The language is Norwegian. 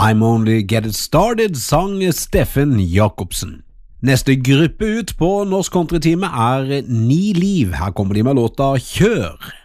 I'm Only Get It Started, sang Steffen Jakobsen. Neste gruppe ut på Norsk Countrytime 9 Liv. Her kommer de med låta Kjør!